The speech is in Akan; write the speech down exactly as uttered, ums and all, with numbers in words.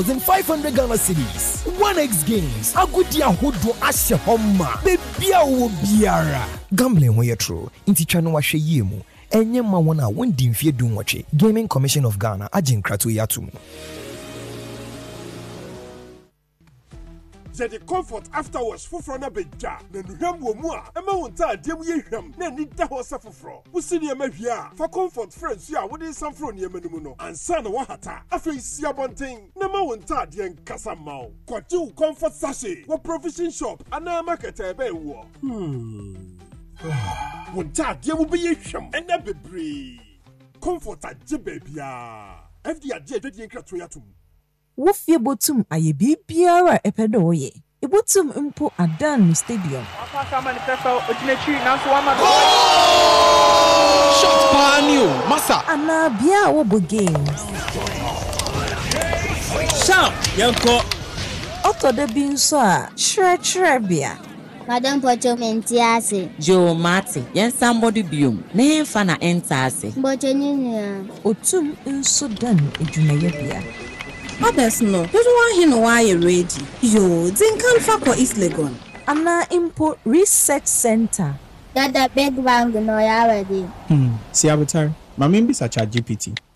five hundred Ghana cedis. one X games. Agudia hodo ashe homma. Bebia wo biara. Gambling where true. Inti chano wa sheyemu. Enye ma wana wondi mfie du nwache. Gaming Commission of Ghana ajin kratu yatum. The comfort afterwards for front of beja. Then you have one more. Emma won't tell them we him. Then need that was suffer from. We see the Mavia for comfort friends. Yeah, what is some from Yemenuno and son of Wahata. After you see a bunting, Nama won't tell the young Casamau. Got you comfort sachet. What provision shop and now market a bay war. Hmm. Won't tell there will be a sham and a baby. Comfort at Jebebia. F D R J did Kratuyatum. Wofie botum aye bibiara epedo ye. Ebotum mpo adan stadium. Shot panio, massa. Ana bia wobo games. Shout, yanko. Oto de bi nso a shre shre bia. Madam Pocho mentiase. Joe Martin, yen somebody biom. Ne fa na entase. Bocho nyunya. Otum nso dan edwumaye bia. Others no. There's one here no why ready. Yo, then can fuck for East Legon. Ana Import Research Center. That the big bang no ya ready. Hmm. See avatar. Mamimbi such a G P T.